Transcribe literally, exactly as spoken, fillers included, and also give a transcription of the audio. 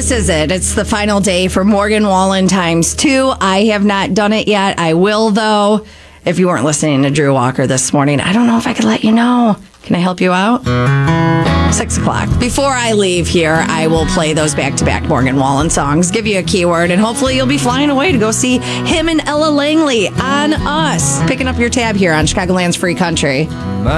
this is it. It's the final day for Morgan Wallen times two. I have not done it yet. I will, though. If you weren't listening to Drew Walker this morning, I don't know if I could let you know. Can I help you out? Six o'clock. Before I leave here, I will play those back-to-back Morgan Wallen songs, give you a keyword, and hopefully you'll be flying away to go see him and Ella Langley on Us. Picking up your tab here on Chicagoland's Free Country.